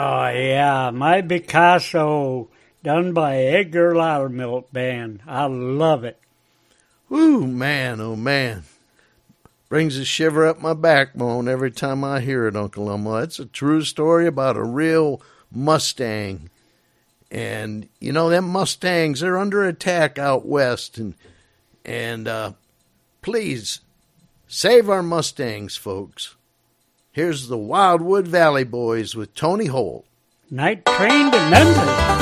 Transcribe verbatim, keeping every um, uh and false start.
Oh, yeah, my Picasso, done by Edgar Loudermilk Band. I love it. Woo, man, oh, man. Brings a shiver up my backbone every time I hear it, Uncle Elmo. It's a true story about a real Mustang. And, you know, them Mustangs, they're under attack out west. And, and uh, please, save our Mustangs, folks. Here's the Wildwood Valley Boys with Tony Holt. Night train to Memphis.